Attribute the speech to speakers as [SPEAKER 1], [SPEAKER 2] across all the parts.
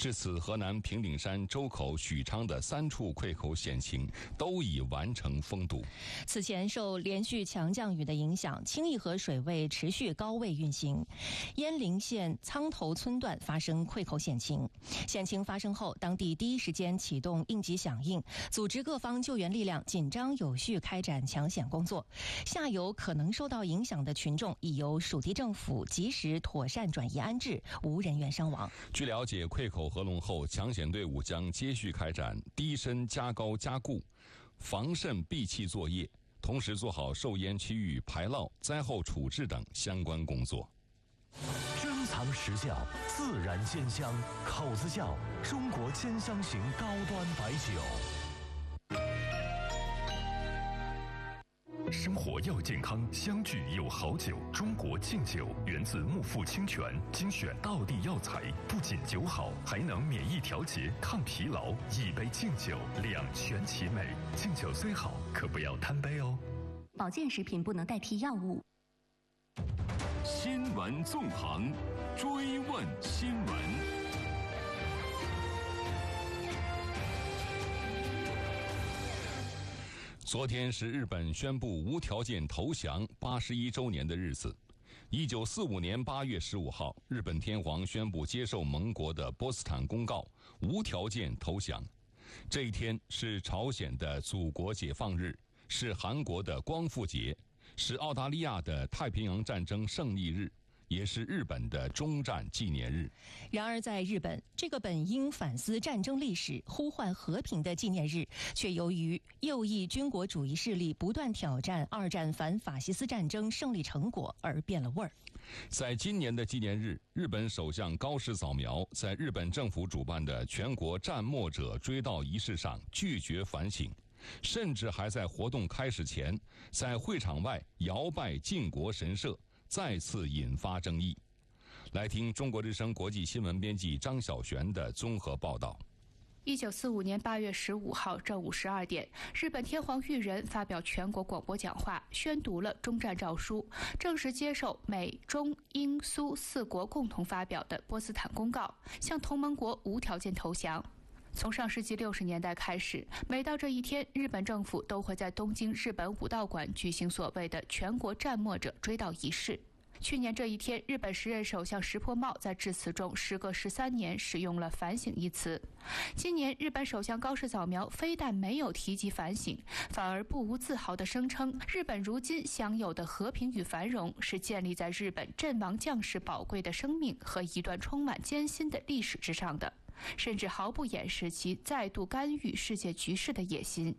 [SPEAKER 1] 至此，河南平顶山、周口、许昌的3处溃口险情都已完成封堵。
[SPEAKER 2] 此前受连续强降雨的影响，清义河水位持续高位运行，鄢陵县苍头村段发生溃口险情。险情发生后，当地第一时间启动应急响应，组织各方救援力量，紧张有序开展抢险工作。下游可能受到影响的群众已由属地政府及时妥善转移安置，无人员伤亡。
[SPEAKER 1] 据了解，溃口合拢后，抢险队伍将接续开展低深加高加固、防渗闭气作业，同时做好受淹区域排涝、灾后处置等相关工作。
[SPEAKER 3] 珍藏时效，自然鲜香，口子窖中国兼香型高端白酒。生活要健康，相聚有好酒。中国敬酒源自木富清泉，精选道地药材，不仅酒好，还能免疫调节、抗疲劳。一杯敬酒，两全其美。敬酒虽好，可不要贪杯哦。
[SPEAKER 4] 保健食品不能代替药物。
[SPEAKER 3] 新闻纵横，追问新闻。
[SPEAKER 1] 昨天是日本宣布无条件投降81周年的日子。1945年8月15号，日本天皇宣布接受盟国的波茨坦公告，无条件投降。这一天是朝鲜的祖国解放日，是韩国的光复节，是澳大利亚的太平洋战争胜利日，也是日本的终战纪念日。
[SPEAKER 2] 然而在日本，这个本应反思战争历史、呼唤和平的纪念日，却由于右翼军国主义势力不断挑战二战反法西斯战争胜利成果而变了味儿。
[SPEAKER 1] 在今年的纪念日，日本首相高市早苗在日本政府主办的全国战没者追悼仪式上拒绝反省，甚至还在活动开始前在会场外摇拜靖国神社，再次引发争议。来听中国之声国际新闻编辑张晓璇的综合报道。
[SPEAKER 5] 1945年8月15号正午12点，日本天皇裕仁发表全国广播讲话，宣读了终战诏书，正式接受美、中、英、苏4国共同发表的波茨坦公告，向同盟国无条件投降。从上世纪60年代开始，每到这一天，日本政府都会在东京日本武道馆举行所谓的全国战没者追悼仪式。去年这一天，日本时任首相石破茂在致辞中时隔13年使用了反省一词。今年日本首相高市早苗非但没有提及反省，反而不无自豪地声称，日本如今享有的和平与繁荣是建立在日本阵亡将士宝贵的生命和一段充满艰辛的历史之上的，甚至毫不掩饰其再度干预世界局势的野心。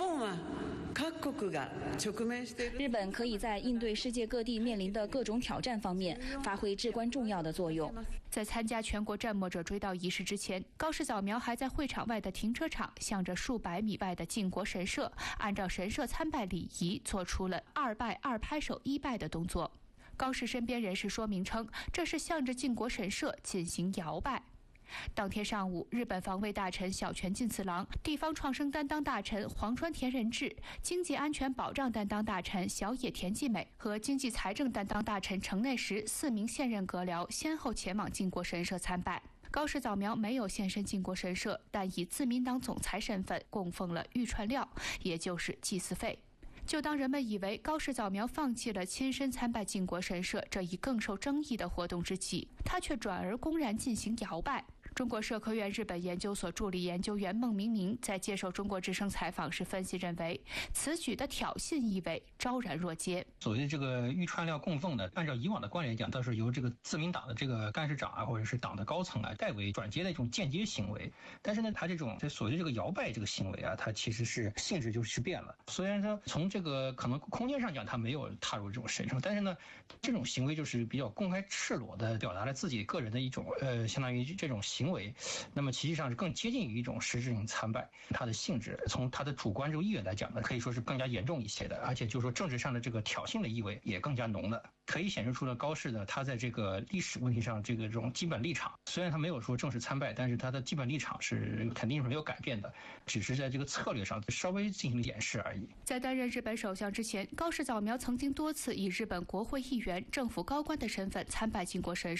[SPEAKER 6] 日本可以在应对世界各地面临的各种挑战方面发挥至关重要的作用。
[SPEAKER 5] 在参加全国战没者追悼仪式之前，高市早苗还在会场外的停车场向着数百米外的靖国神社，按照神社参拜礼仪做出了2拜2拍手1拜的动作。高市身边人士说明称，这是向着靖国神社进行摇拜。当天上午，日本防卫大臣小泉进次郎、地方创生担当大臣黄川田仁志、经济安全保障担当大臣小野田纪美和经济财政担当大臣城内实4名现任阁僚先后前往靖国神社参拜。高市早苗没有现身靖国神社，但以自民党总裁身份供奉了御串料，也就是祭祀费。就当人们以为高市早苗放弃了亲身参拜靖国神社这一更受争议的活动之际，他却转而公然进行摇拜。中国社科院日本研究所助理研究员孟明明在接受中国之声采访时分析认为，此举的挑衅意味昭然若揭。
[SPEAKER 7] 所谓这个御串料供奉的，按照以往的惯例讲，都是由这个自民党的这个干事长啊，或者是党的高层啊代为转接的一种间接行为。但是呢，他这种所谓的这个摇拜这个行为啊，它其实是性质就是变了。虽然说从这个可能空间上讲，他没有踏入这种神圣，但是呢，这种行为就是比较公开赤裸的表达了自己个人的一种相当于这种行为，那么实际上是更接近于一种实质性参拜。它的性质从它的主观这个意愿来讲呢，可以说是更加严重一些的，而且就是说政治上的这个挑衅的意味也更加浓了。可以显示出了高市呢，他在这个历史问题上这种基本立场，虽然他没有说正式参拜，但是他的基本立场是肯定是没有改变的，只是在这个策略上稍微进行掩饰而已。
[SPEAKER 5] 在担任日本首相之前，高市早苗曾经多次以日本国会议员、政府高官的身份参拜靖国神社。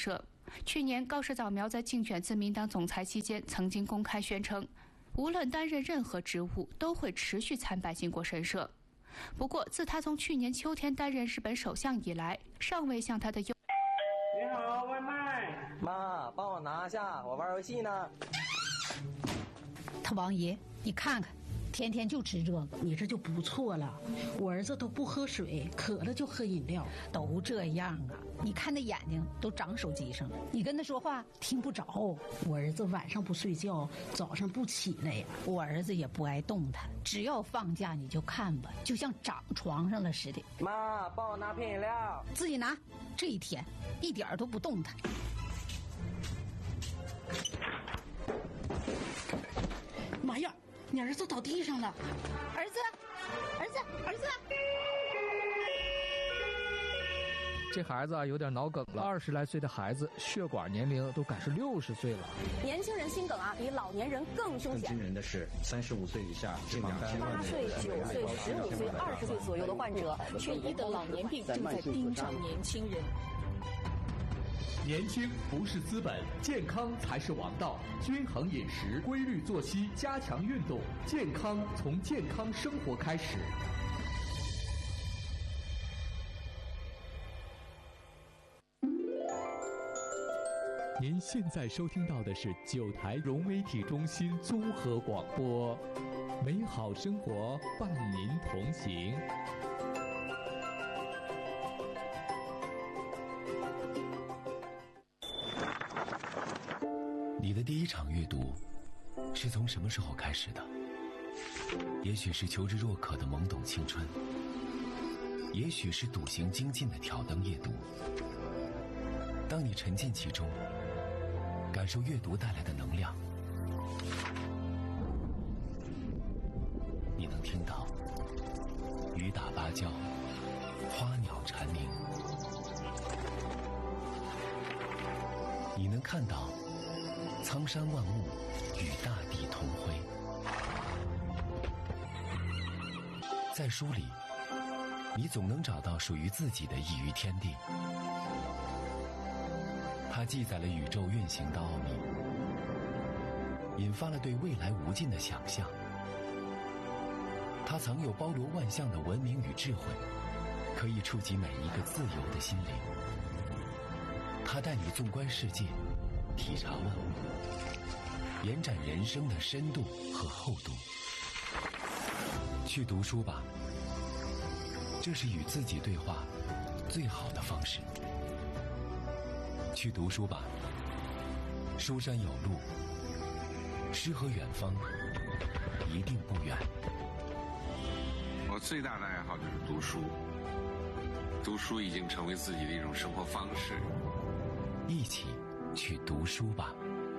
[SPEAKER 5] 去年高市早苗在竞选自民党总裁期间曾经公开宣称，无论担任任何职务都会持续参拜靖国神社。不过自他从去年秋天担任日本首相以来，尚未向他的你
[SPEAKER 8] 好，外卖。妈，帮我拿下，我玩游戏呢。
[SPEAKER 9] 他王爷，你看看，天天就吃这个，
[SPEAKER 10] 你这就不错了。我儿子都不喝水，渴了就喝饮料，
[SPEAKER 9] 都这样啊。你看那眼睛都长手机上了，你跟他说话听不着。
[SPEAKER 10] 我儿子晚上不睡觉，早上不起来呀。
[SPEAKER 9] 我儿子也不爱动弹，只要放假你就看吧，就像长床上了似的。
[SPEAKER 8] 妈，帮我拿瓶饮料。
[SPEAKER 9] 自己拿。这一天一点都不动弹。
[SPEAKER 10] 妈呀，你儿子倒地上了！
[SPEAKER 9] 儿子！
[SPEAKER 11] 这孩子有点脑梗了，20来岁的孩子血管年龄都赶是60岁了。
[SPEAKER 12] 年轻人心梗比老年人更凶险。
[SPEAKER 13] 更惊人的是，35岁以下
[SPEAKER 12] 8岁、9岁、15岁、20岁左右的患者，却医的老年病正在盯上年轻人。
[SPEAKER 14] 年轻不是资本，健康才是王道。均衡饮食，规律作息，加强运动，健康从健康生活开始。您现在收听到的是9台融媒体中心综合广播，美好生活伴您同行。
[SPEAKER 15] 你的第一场阅读是从什么时候开始的？也许是求知若渴的懵懂青春，也许是笃行精进的挑灯夜读。当你沉浸其中，感受阅读带来的能量，你能听到雨打芭蕉，花鸟蝉鸣，你能看到苍山万物与大地同辉。在书里，你总能找到属于自己的一隅天地。它记载了宇宙运行的奥秘，引发了对未来无尽的想象。它藏有包罗万象的文明与智慧，可以触及每一个自由的心灵。它带你纵观世界，体察万物，延展人生的深度和厚度。去读书吧，这是与自己对话最好的方式。去读书吧，书山有路，诗和远方一定不远。
[SPEAKER 16] 我最大的爱好就是读书，读书已经成为自己的一种生活方式。
[SPEAKER 15] 一起去读书吧。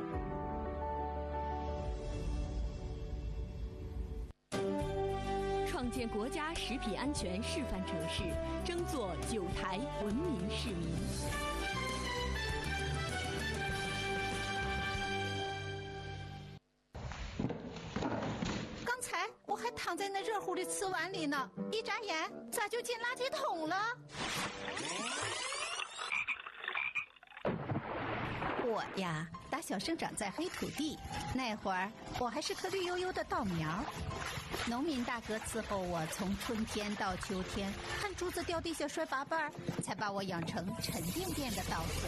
[SPEAKER 17] 创建国家食品安全示范城市，争做9台文明市民。
[SPEAKER 9] 刚才我还躺在那热乎的瓷碗里呢，一眨眼咋就进垃圾桶了？我呀，打小生长在黑土地，那会儿我还是颗绿油油的稻苗。农民大哥伺候我从春天到秋天，看珠子掉地下摔8瓣，才把我养成沉甸甸的稻穗。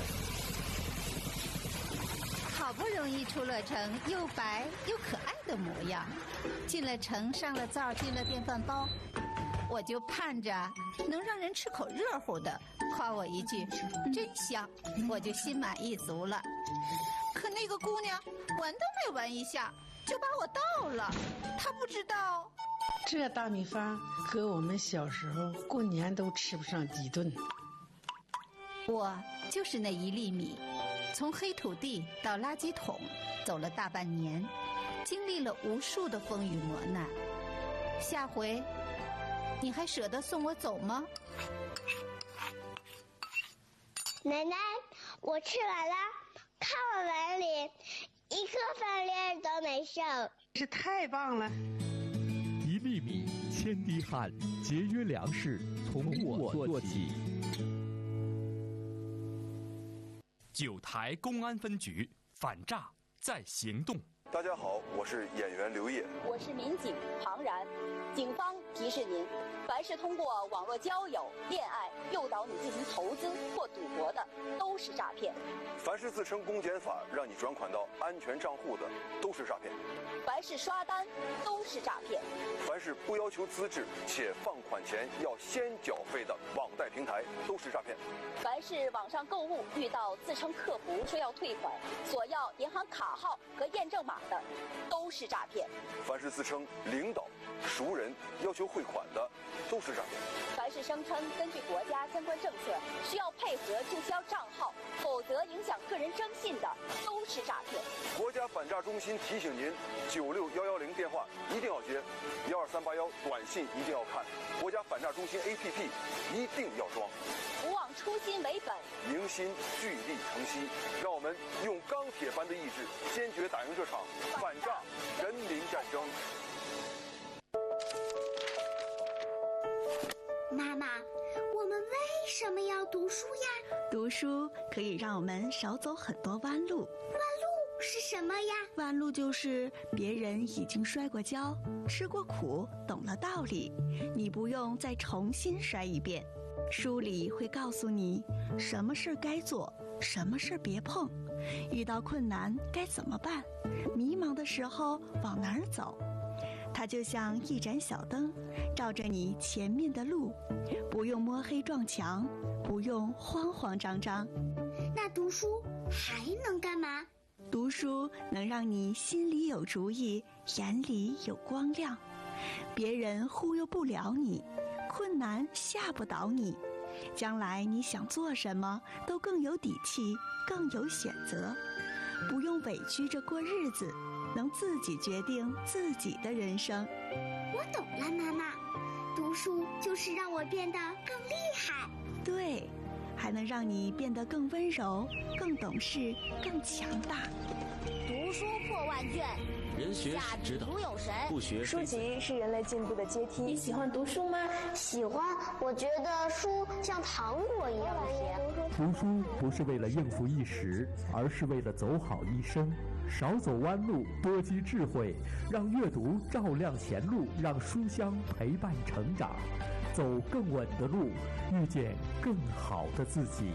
[SPEAKER 9] 好不容易出了城，又白又可爱的模样，进了城，上了灶，进了电饭煲，我就盼着能让人吃口热乎的，夸我一句真香，我就心满意足了。可那个姑娘闻都没闻一下就把我倒了，她不知道
[SPEAKER 10] 这大米饭和我们小时候过年都吃不上几顿。
[SPEAKER 9] 我就是那1粒米，从黑土地到垃圾桶走了大半年，经历了无数的风雨磨难。下回你还舍得送我走吗？
[SPEAKER 18] 奶奶，我吃完了，看我碗里一颗饭粒都没剩，
[SPEAKER 10] 这太棒了
[SPEAKER 14] ！1粒米，千滴汗，节约粮食，从我做起。 9台公安分局反诈在行动。
[SPEAKER 19] 大家好，我是演员刘烨，
[SPEAKER 20] 我是民警庞然。警方提示您，凡是通过网络交友、恋爱诱导你进行投资或赌博的，都是诈骗；
[SPEAKER 19] 凡是自称公检法让你转款到安全账户的，都是诈骗；
[SPEAKER 20] 凡是刷单，都是诈骗；
[SPEAKER 19] 凡是不要求资质且放款前要先缴费的网贷平台，都是诈骗；
[SPEAKER 20] 凡是网上购物遇到自称客服说要退款，索要银行卡号和验证码的，都是诈骗；
[SPEAKER 19] 凡是自称领导、熟人要求汇款的，都是诈骗；
[SPEAKER 20] 凡是声称根据国家相关政策需要配合注销账号，否则影响个人征信的，都是诈骗。
[SPEAKER 19] 国家反诈中心提醒您，96110电话一定要接，12381短信一定要看，国家反诈中心 APP 一定要装。
[SPEAKER 20] 不忘初心为本，
[SPEAKER 19] 迎新聚力成西，让我们用钢铁般的意志，坚决打赢这场反诈人民战争。
[SPEAKER 18] 妈妈，我们为什么要读书呀？
[SPEAKER 21] 读书可以让我们少走很多弯路。
[SPEAKER 18] 弯路是什么呀？
[SPEAKER 21] 弯路就是别人已经摔过跤、吃过苦、懂了道理，你不用再重新摔一遍。书里会告诉你什么事该做，什么事别碰，遇到困难该怎么办，迷茫的时候往哪儿走。它就像一盏小灯，照着你前面的路，不用摸黑撞墙，不用慌慌张张。
[SPEAKER 18] 那读书还能干嘛？
[SPEAKER 21] 读书能让你心里有主意，眼里有光亮，别人忽悠不了你，困难吓不倒你，将来你想做什么都更有底气，更有选择，不用委屈着过日子，能自己决定自己的人生。
[SPEAKER 18] 我懂了，妈妈，读书就是让我变得更厉害。
[SPEAKER 21] 对，还能让你变得更温柔、更懂事、更强大。
[SPEAKER 18] 读书破万卷，
[SPEAKER 15] 人学是指导，不学
[SPEAKER 12] 书籍是人类进步的阶梯。你喜欢读书吗？
[SPEAKER 18] 喜欢，我觉得书像糖果一样甜。
[SPEAKER 14] 读书不是为了应付一时，而是为了走好一生。少走弯路，多积智慧，让阅读照亮前路，让书香陪伴成长，走更稳的路，遇见更好的自己。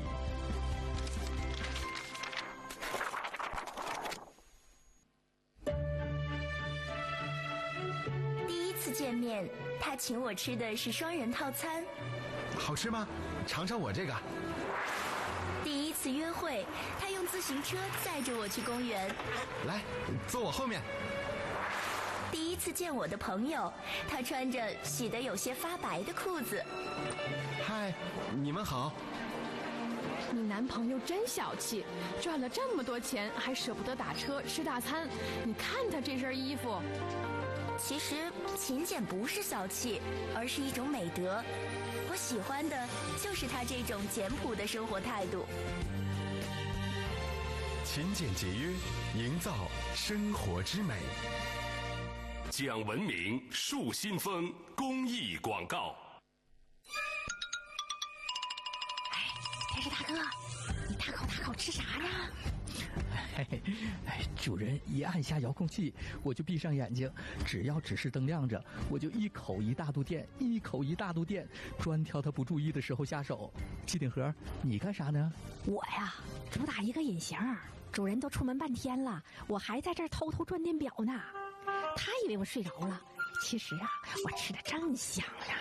[SPEAKER 22] 第一次见面，他请我吃的是双人套餐。
[SPEAKER 23] 好吃吗？尝尝我这个。
[SPEAKER 22] 第一次约会，他用自行车载着我去公园。
[SPEAKER 23] 来，坐我后面。
[SPEAKER 22] 第一次见我的朋友，他穿着洗得有些发白的裤子。
[SPEAKER 23] 嗨，你们好。
[SPEAKER 24] 你男朋友真小气，赚了这么多钱还舍不得打车吃大餐。你看他这身衣服。
[SPEAKER 22] 其实勤俭不是小气，而是一种美德。我喜欢的就是他这种简朴的生活态度。
[SPEAKER 3] 勤俭节约，营造生活之美。
[SPEAKER 1] 讲文明树新风公益广告。
[SPEAKER 21] 电视大哥，你大口吃啥呢？
[SPEAKER 11] 主人一按下遥控器，我就闭上眼睛，只要指示灯亮着，我就一口一大肚电，一口一大肚电，专挑他不注意的时候下手。机顶盒，你干啥呢？
[SPEAKER 25] 我呀，主打一个隐形，主人都出门半天了，我还在这儿偷偷转电表呢。他以为我睡着了，其实啊，我吃的正香呀。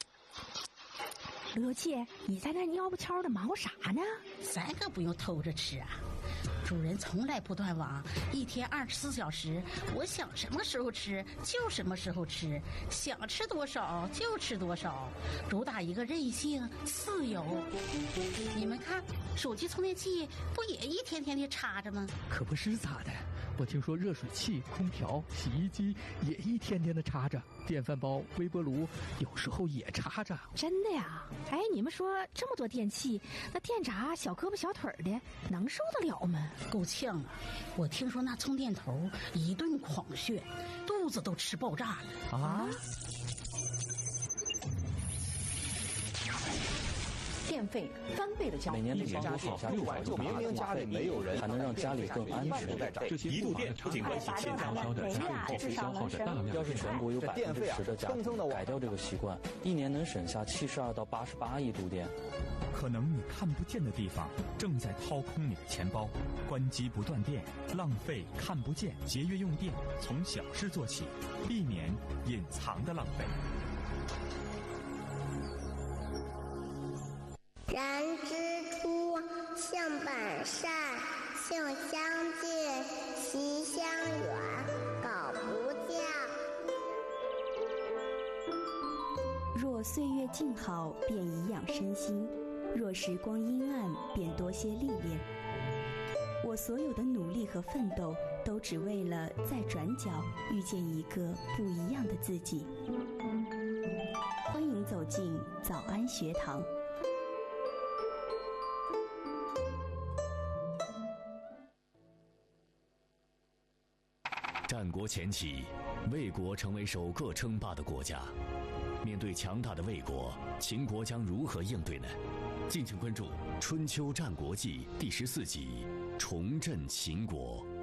[SPEAKER 25] 罗姐，你在那蔫不悄的忙活啥呢？
[SPEAKER 26] 咱可不用偷着吃啊，主人从来不断网，一天24小时，我想什么时候吃就什么时候吃，想吃多少就吃多少，主打一个任性自由。你们看，手机充电器不也一天天的插着吗？
[SPEAKER 11] 可不是咋的，我听说热水器、空调、洗衣机也一天天的插着，电饭煲、微波炉有时候也插着。
[SPEAKER 25] 真的呀？哎，你们说这么多电器，那电闸小胳膊小腿的能受得了吗？
[SPEAKER 26] 够呛啊！我听说那充电头一顿狂炫，肚子都吃爆炸了啊！
[SPEAKER 12] 电费翻倍的交
[SPEAKER 2] 每年的家电下至少就明明家里没有人，还能让家里更安全。
[SPEAKER 3] 一度电不仅关系欠销销的家用电池消耗着大量。
[SPEAKER 2] 要是全国有10%的家庭改掉这个习惯，一年能省下72到88亿度电。
[SPEAKER 4] 可能你看不见的地方正在掏空你的钱包。关机不断电，浪费看不见，节约用电，从小事做起，避免隐藏的浪费。
[SPEAKER 18] 人之初，性本善，性相近，习相远，苟不教。
[SPEAKER 5] 若岁月静好，便颐养身心；若时光阴暗，便多些历练。我所有的努力和奋斗，都只为了在转角遇见一个不一样的自己。欢迎走进早安学堂。
[SPEAKER 6] 战国前期，魏国成为首个称霸的国家。面对强大的魏国，秦国将如何应对呢？敬请关注《春秋战国记》第14集《重振秦国》。